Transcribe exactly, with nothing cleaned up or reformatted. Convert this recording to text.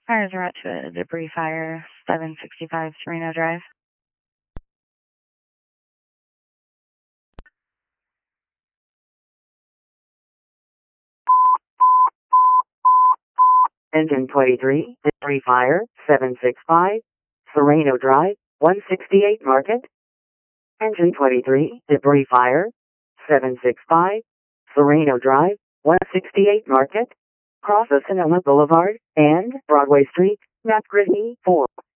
Fires are out to a debris fire, seven sixty-five Sereno Drive. Engine twenty-three, debris fire, seven sixty-five, Sereno Drive, one sixty-eight Market. Engine twenty-three, debris fire, seven sixty-five, Sereno Drive, one sixty-eight Market. Crosses Sonoma Boulevard and Broadway Street, map grid E four.